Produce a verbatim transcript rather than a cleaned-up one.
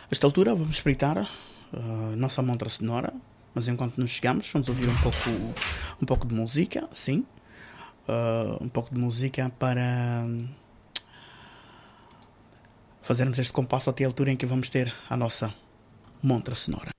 esta altura vamos espreitar a nossa montra sonora, mas enquanto nos chegamos vamos ouvir um pouco, um pouco de música, sim, uh, um pouco de música para fazermos este compasso até a altura em que vamos ter a nossa montra sonora.